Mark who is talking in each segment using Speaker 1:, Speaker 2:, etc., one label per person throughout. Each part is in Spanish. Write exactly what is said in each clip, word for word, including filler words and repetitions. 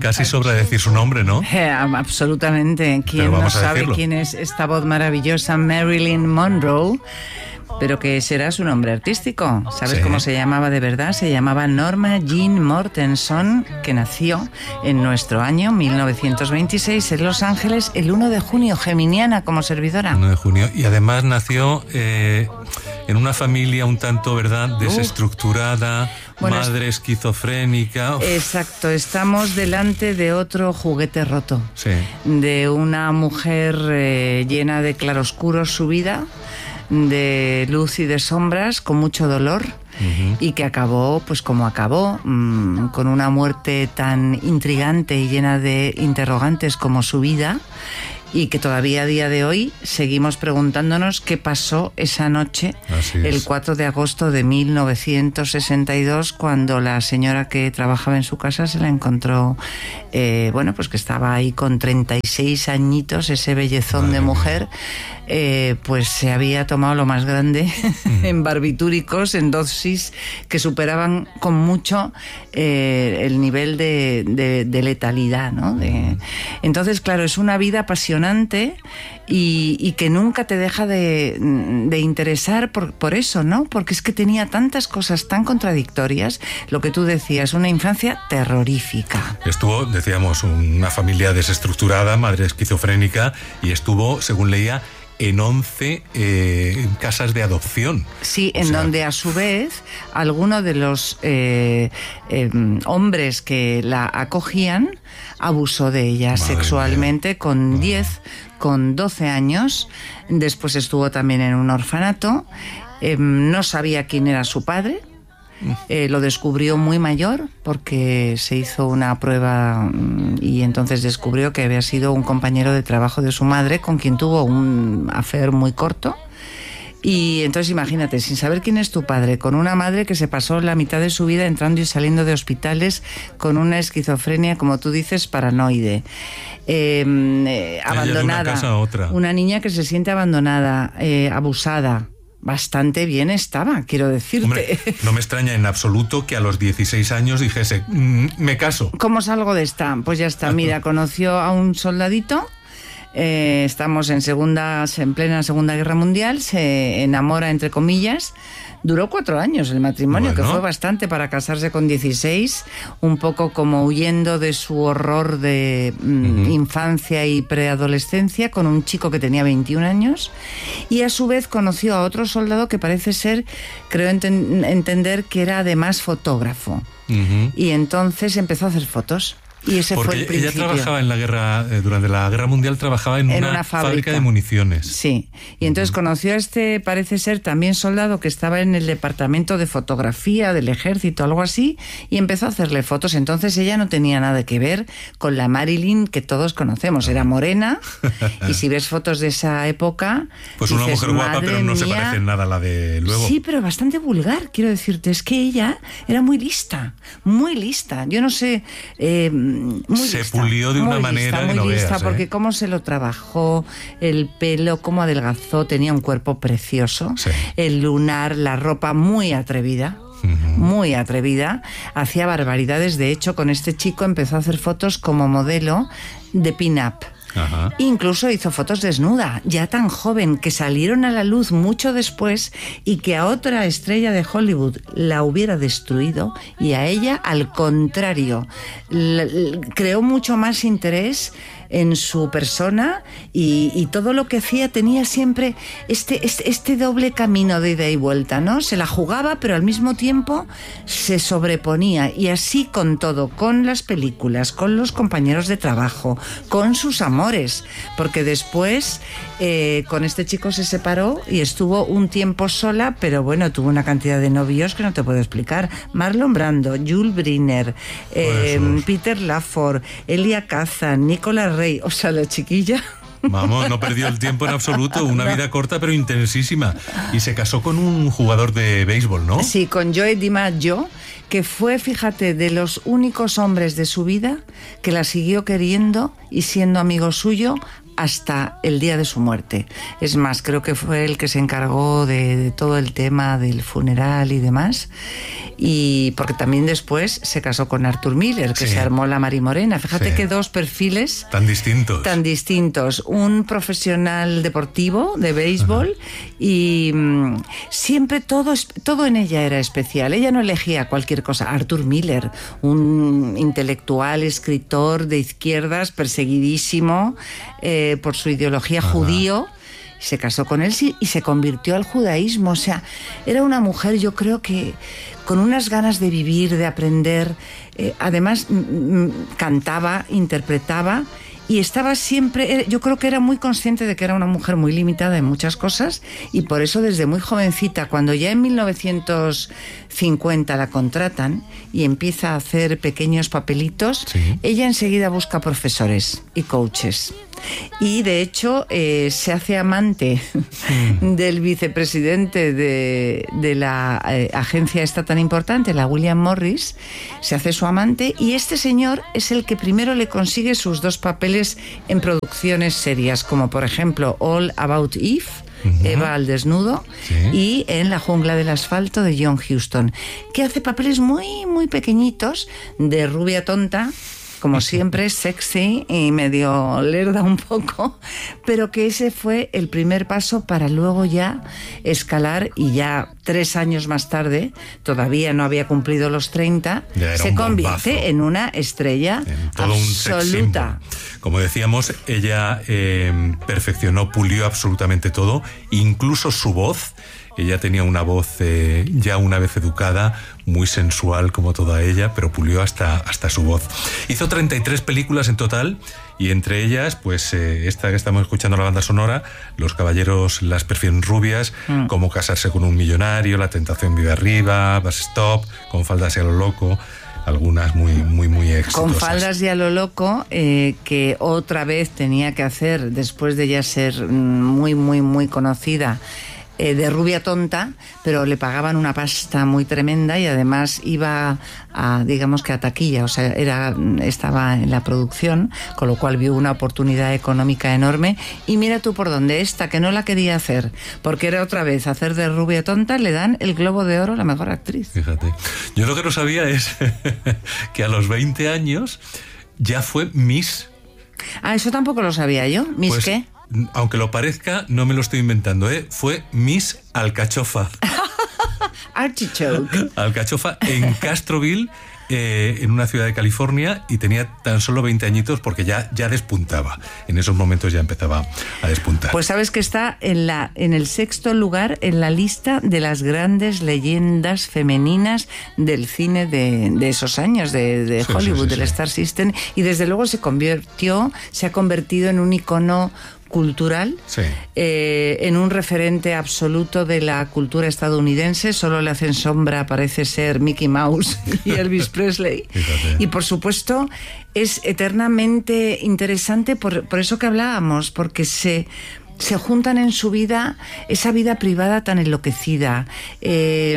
Speaker 1: casi sobra decir su nombre, ¿no?
Speaker 2: Eh, absolutamente. ¿Quién no sabe
Speaker 1: decirlo.
Speaker 2: quién es esta voz maravillosa, Marilyn Monroe? Pero que será su nombre artístico. ¿Sabes
Speaker 1: sí.
Speaker 2: cómo se llamaba de verdad? Se llamaba Norma Jean Mortenson, que nació en nuestro año mil novecientos veintiséis en Los Ángeles el uno de junio, geminiana como servidora.
Speaker 1: uno de junio. Y además nació eh, en una familia un tanto, ¿verdad?, desestructurada, bueno, madre esquizofrénica. Uf.
Speaker 2: Exacto, estamos delante de otro juguete roto.
Speaker 1: Sí.
Speaker 2: De una mujer eh, llena de claroscuros su vida, de luz y de sombras, con mucho dolor, uh-huh. y que acabó pues como acabó, mmm, con una muerte tan intrigante y llena de interrogantes como su vida, y que todavía a día de hoy seguimos preguntándonos qué pasó esa noche, el cuatro de agosto de mil novecientos sesenta y dos, cuando la señora que trabajaba en su casa se la encontró, eh, bueno, pues que estaba ahí con treinta y seis añitos, ese bellezón Madre de mujer, mía. Eh, pues se había tomado lo más grande mm. en barbitúricos, en dosis que superaban con mucho eh, el nivel de, de, de letalidad, ¿no? De, entonces, claro, es una vida apasionante y, y que nunca te deja de, de interesar por, por eso, ¿no? Porque es que tenía tantas cosas tan contradictorias, lo que tú decías, una infancia terrorífica.
Speaker 1: Estuvo, decíamos, una familia desestructurada, madre esquizofrénica, y estuvo, según leía, en once eh, casas de adopción.
Speaker 2: Sí, o en sea... donde a su vez algunos de los eh, eh, hombres que la acogían abusó de ella Madre sexualmente mía. Con diez, con doce años. Después estuvo también en un orfanato. Eh, no sabía quién era su padre. Eh, lo descubrió muy mayor porque se hizo una prueba y entonces descubrió que había sido un compañero de trabajo de su madre con quien tuvo un affair muy corto. Y entonces imagínate, sin saber quién es tu padre, con una madre que se pasó la mitad de su vida entrando y saliendo de hospitales con una esquizofrenia, como tú dices, paranoide. Eh, eh, abandonada.
Speaker 1: De una casa a otra.
Speaker 2: Una niña que se siente abandonada, eh, abusada. Bastante bien estaba, quiero decirte.
Speaker 1: Hombre, no me extraña en absoluto que a los dieciséis años dijese, mmm, me caso.
Speaker 2: ¿Cómo salgo de esta? Pues ya está, mira, conoció a un soldadito, eh, estamos en, segunda, en plena Segunda Guerra Mundial, se enamora, entre comillas. Duró cuatro años el matrimonio, bueno. que fue bastante para casarse con dieciséis, un poco como huyendo de su horror de mm, uh-huh. infancia y preadolescencia, con un chico que tenía veintiún años, y a su vez conoció a otro soldado que parece ser, creo enten- entender que era además fotógrafo, uh-huh. y entonces empezó a hacer fotos. Y ese
Speaker 1: Porque
Speaker 2: fue el principio.
Speaker 1: Ella trabajaba en la guerra, eh, durante la Guerra Mundial trabajaba en,
Speaker 2: en
Speaker 1: una,
Speaker 2: una fábrica.
Speaker 1: fábrica de municiones.
Speaker 2: Sí, y entonces uh-huh. conoció a este, parece ser también soldado que estaba en el departamento de fotografía del ejército, algo así, y empezó a hacerle fotos. Entonces ella no tenía nada que ver con la Marilyn que todos conocemos, era morena, y si ves fotos de esa época...
Speaker 1: Pues
Speaker 2: dices,
Speaker 1: una mujer guapa, pero no
Speaker 2: mía.
Speaker 1: se parece en nada a la de luego.
Speaker 2: Sí, pero bastante vulgar, quiero decirte, es que ella era muy lista, muy lista, yo no sé, eh, muy
Speaker 1: se
Speaker 2: lista.
Speaker 1: pulió de una
Speaker 2: muy
Speaker 1: manera
Speaker 2: lista,
Speaker 1: que no
Speaker 2: muy lista,
Speaker 1: veas, ¿eh?
Speaker 2: Porque cómo se lo trabajó, el pelo, cómo adelgazó, tenía un cuerpo precioso,
Speaker 1: sí. el
Speaker 2: lunar, la ropa muy atrevida. Uh-huh. Muy atrevida, hacía barbaridades. De hecho, con este chico empezó a hacer fotos como modelo de pin-up.
Speaker 1: Ajá.
Speaker 2: Incluso hizo fotos desnuda, ya tan joven, que salieron a la luz mucho después y que a otra estrella de Hollywood la hubiera destruido, y a ella, al contrario, l- l- creó mucho más interés en su persona, y, y todo lo que hacía tenía siempre este, este, este doble camino de ida y vuelta, ¿no? Se la jugaba, pero al mismo tiempo se sobreponía, y así con todo, con las películas, con los compañeros de trabajo, con sus amores, porque después eh, con este chico se separó y estuvo un tiempo sola, pero bueno, tuvo una cantidad de novios que no te puedo explicar. Marlon Brando, Jules Briner, eh, pues Peter Lawford, Elia Kazan, Nicolas Rey, o sea, la chiquilla...
Speaker 1: Vamos, no perdió el tiempo en absoluto, una no. vida corta pero intensísima. Y se casó con un jugador de béisbol, ¿no?
Speaker 2: Sí, con Joe DiMaggio, que fue, fíjate, de los únicos hombres de su vida que la siguió queriendo y siendo amigo suyo hasta el día de su muerte. Es más, creo que fue el que se encargó de, de todo el tema del funeral y demás. Y porque también después se casó con Arthur Miller, que sí. se armó la Marimorena. Fíjate sí. que dos perfiles
Speaker 1: tan distintos.
Speaker 2: Tan distintos. Un profesional deportivo de béisbol. Ajá. Y mmm, siempre todo, todo en ella era especial. Ella no elegía cualquier cosa. Arthur Miller, un intelectual, escritor de izquierdas, perseguidísimo eh, por su ideología Ajá. judío. Se casó con él y se convirtió al judaísmo. O sea, era una mujer, yo creo que con unas ganas de vivir, de aprender. Eh, además, m- m- cantaba, interpretaba y estaba siempre, yo creo que era muy consciente de que era una mujer muy limitada en muchas cosas y por eso desde muy jovencita, cuando ya en mil novecientos cincuenta la contratan y empieza a hacer pequeños papelitos, sí. ella enseguida busca profesores y coaches. Y de hecho eh, se hace amante mm. del vicepresidente de, de la eh, agencia esta tan importante, la William Morris. Se hace su amante y este señor es el que primero le consigue sus dos papeles en producciones serias, como por ejemplo All About Eve, uh-huh. Eva al desnudo, sí. y En la jungla del asfalto de John Huston, que hace papeles muy muy pequeñitos de rubia tonta, como siempre, sexy y medio lerda un poco, pero que ese fue el primer paso para luego ya escalar y ya tres años más tarde, todavía no había cumplido los treinta, se convierte en una estrella en todo absoluta.
Speaker 1: Un Como decíamos, ella eh, perfeccionó, pulió absolutamente todo, incluso su voz. Ella tenía una voz eh, ya una vez educada, muy sensual como toda ella, pero pulió hasta, hasta su voz. Hizo treinta y tres películas en total y entre ellas, pues eh, esta que estamos escuchando la banda sonora, Los caballeros las prefieren rubias, mm. Cómo casarse con un millonario, La tentación vive arriba, Bus Stop, Con faldas y a lo loco. Algunas muy, muy, muy exitosas.
Speaker 2: Con faldas y a lo loco, eh, que otra vez tenía que hacer, después de ya ser muy, muy, muy conocida, Eh, de rubia tonta, pero le pagaban una pasta muy tremenda y además iba a, digamos que a taquilla, o sea, era, estaba en la producción, con lo cual vio una oportunidad económica enorme y mira tú por dónde esta, que no la quería hacer, porque era otra vez hacer de rubia tonta, le dan el Globo de Oro a la mejor actriz.
Speaker 1: Fíjate, yo lo que no sabía es que a los veinte años ya fue Miss.
Speaker 2: Ah, eso tampoco lo sabía yo. ¿Miss
Speaker 1: pues,
Speaker 2: qué?
Speaker 1: Aunque lo parezca, no me lo estoy inventando, ¿eh? Fue Miss Alcachofa.
Speaker 2: Artichoke.
Speaker 1: Alcachofa en Castroville, eh, en una ciudad de California, y tenía tan solo veinte añitos porque ya, ya despuntaba. En esos momentos ya empezaba a despuntar.
Speaker 2: Pues sabes que está en, la, en el sexto lugar en la lista de las grandes leyendas femeninas del cine de, de esos años, de, de sí, Hollywood, sí, sí, del sí. Star System, y desde luego se convirtió, se ha convertido en un icono cultural, sí. eh, en un referente absoluto de la cultura estadounidense. Solo le hacen sombra, parece ser, Mickey Mouse y Elvis Presley. Fíjate. Y por supuesto es eternamente interesante por, por eso que hablábamos, porque se se juntan en su vida esa vida privada tan enloquecida, eh,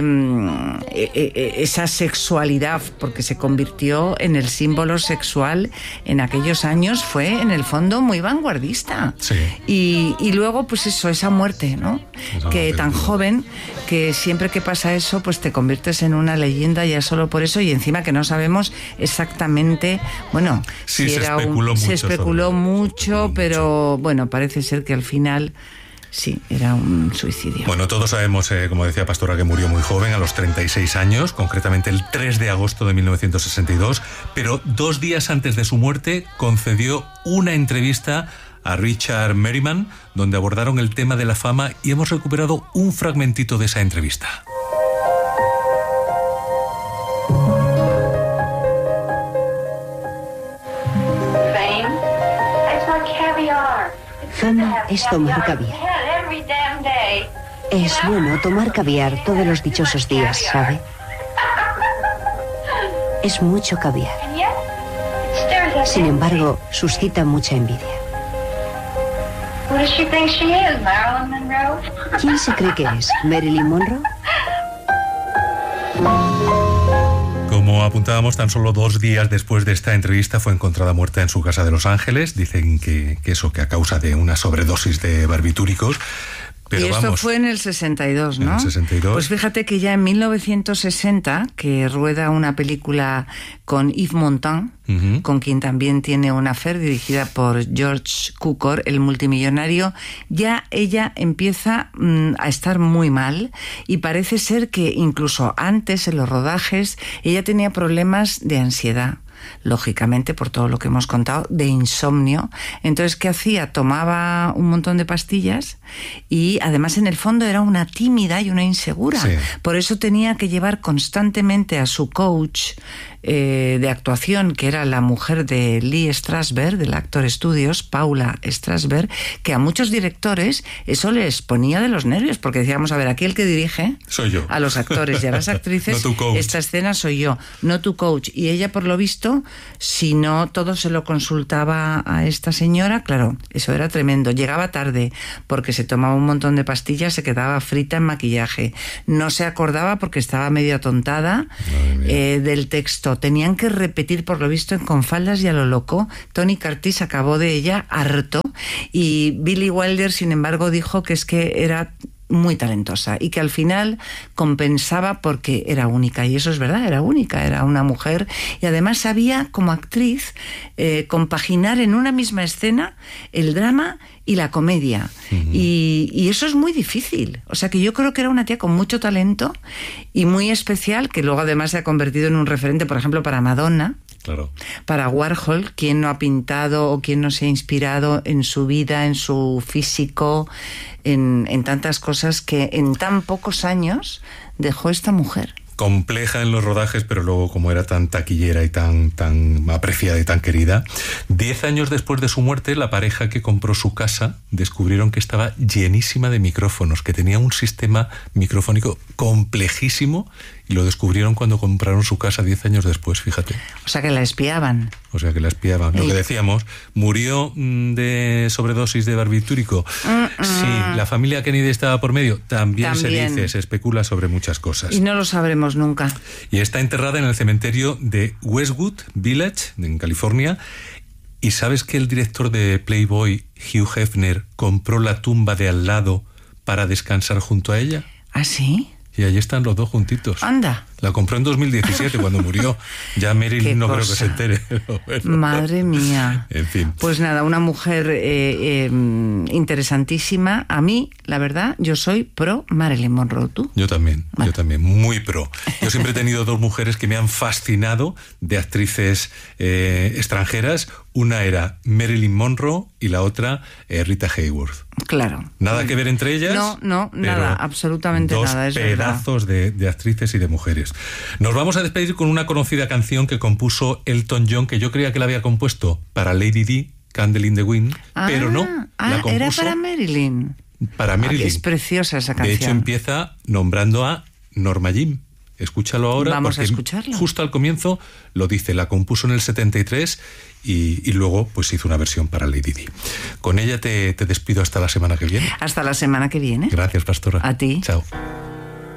Speaker 2: eh, esa sexualidad, porque se convirtió en el símbolo sexual en aquellos años, fue en el fondo muy vanguardista.
Speaker 1: Sí.
Speaker 2: Y, y luego pues eso, esa muerte, ¿no? Esa que tan joven, que siempre que pasa eso pues te conviertes en una leyenda ya solo por eso, y encima que no sabemos exactamente, bueno,
Speaker 1: sí,
Speaker 2: si
Speaker 1: se
Speaker 2: era
Speaker 1: especuló
Speaker 2: un,
Speaker 1: mucho
Speaker 2: se especuló mucho,
Speaker 1: mucho,
Speaker 2: pero bueno, parece ser que al final sí, era un suicidio.
Speaker 1: Bueno, todos sabemos, eh, como decía Pastora, que murió muy joven, a los treinta y seis años, concretamente el tres de agosto de mil novecientos sesenta y dos, pero dos días antes de su muerte concedió una entrevista a Richard Merriman, donde abordaron el tema de la fama, y hemos recuperado un fragmentito de esa entrevista.
Speaker 3: Fama es tomar caviar. Es bueno tomar caviar todos los dichosos días, ¿sabe? Es mucho caviar. Sin embargo, suscita mucha envidia. ¿Quién se cree que es? ¿Marilyn Monroe?
Speaker 1: como apuntábamos, tan solo dos días después de esta entrevista fue encontrada muerta en su casa de Los Ángeles. Dicen que, que eso, que a causa de una sobredosis de barbitúricos. Pero
Speaker 2: y esto
Speaker 1: vamos,
Speaker 2: fue en el sesenta y dos, ¿no?
Speaker 1: En el sesenta y dos.
Speaker 2: Pues fíjate que ya en mil novecientos sesenta, que rueda una película con Yves Montand, uh-huh. con quien también tiene una affair, dirigida por George Cukor, el multimillonario, ya ella empieza mmm, a estar muy mal, y parece ser que incluso antes, en los rodajes, ella tenía problemas de ansiedad. Lógicamente, por todo lo que hemos contado, de insomnio. Entonces, ¿qué hacía? Tomaba un montón de pastillas y además en el fondo era una tímida y una insegura. Sí. Por eso tenía que llevar constantemente a su coach eh, de actuación, que era la mujer de Lee Strasberg, del Actor Studios, Paula Strasberg, que a muchos directores eso les ponía de los nervios, porque decíamos, a ver, aquí el que dirige
Speaker 1: soy yo,
Speaker 2: a los actores y a las actrices,
Speaker 1: no tu coach.
Speaker 2: Esta escena soy yo, no tu coach. Y ella, por lo visto, si no todo se lo consultaba a esta señora, claro, eso era tremendo. Llegaba tarde porque se tomaba un montón de pastillas, se quedaba frita en maquillaje, no se acordaba porque estaba medio atontada eh, del texto. Tenían que repetir, por lo visto, en con faldas y a lo loco. Tony Curtis acabó de ella harto, y Billy Wilder, sin embargo, dijo que es que era muy talentosa y que al final compensaba porque era única, y eso es verdad, era única, era una mujer, y además sabía como actriz eh, compaginar en una misma escena el drama y la comedia. Uh-huh. y, y eso es muy difícil, o sea que yo creo que era una tía con mucho talento y muy especial, que luego además se ha convertido en un referente, por ejemplo, para Madonna.
Speaker 1: Claro.
Speaker 2: Para Warhol, quien no ha pintado o quien no se ha inspirado en su vida, en su físico, en, en tantas cosas que en tan pocos años dejó esta mujer.
Speaker 1: Compleja en los rodajes, pero luego, como era tan taquillera y tan, tan apreciada y tan querida, diez años después de su muerte, la pareja que compró su casa descubrieron que estaba llenísima de micrófonos, que tenía un sistema microfónico complejísimo, y lo descubrieron cuando compraron su casa diez años después, fíjate.
Speaker 2: O sea que la espiaban.
Speaker 1: O sea que la espiaban. Lo que decíamos, murió de sobredosis de barbitúrico. Mm-mm. Sí, la familia Kennedy estaba por medio. También, También se dice, se especula sobre muchas cosas.
Speaker 2: Y no lo sabremos nunca.
Speaker 1: Y está enterrada en el cementerio de Westwood Village, en California. ¿Y sabes que el director de Playboy, Hugh Hefner, compró la tumba de al lado para descansar junto a ella?
Speaker 2: ¿Ah, sí?
Speaker 1: Y allí están los dos juntitos.
Speaker 2: Anda.
Speaker 1: La compró en dos mil diecisiete cuando murió. Ya Meryl no cosa? creo que se entere. Bueno.
Speaker 2: Madre mía.
Speaker 1: En fin.
Speaker 2: Pues nada, una mujer eh, eh, interesantísima. A mí, la verdad, yo soy pro Marilyn Monroe. ¿Tú?
Speaker 1: Yo también,
Speaker 2: vale.
Speaker 1: yo también, muy pro. Yo siempre he tenido dos mujeres que me han fascinado, de actrices eh, extranjeras. Una era Marilyn Monroe y la otra eh, Rita Hayworth.
Speaker 2: Claro.
Speaker 1: Nada que ver entre ellas.
Speaker 2: No, no, nada, absolutamente
Speaker 1: dos
Speaker 2: nada. Es
Speaker 1: pedazos de, de actrices y de mujeres. Nos vamos a despedir con una conocida canción que compuso Elton John, que yo creía que la había compuesto para Lady Di, Candle in the Wind, ah, pero no.
Speaker 2: Ah,
Speaker 1: la compuso
Speaker 2: era para Marilyn.
Speaker 1: Para Marilyn.
Speaker 2: Ah, es preciosa esa canción.
Speaker 1: De hecho, empieza nombrando a Norma Jean. Escúchalo ahora.
Speaker 2: Vamos
Speaker 1: porque
Speaker 2: a escucharlo.
Speaker 1: Justo al comienzo lo dice, la compuso en el setenta y tres y, y luego pues hizo una versión para Lady Di. Con ella te, te despido hasta la semana que viene.
Speaker 2: Hasta la semana que viene.
Speaker 1: Gracias, Pastora.
Speaker 2: A ti.
Speaker 1: Chao.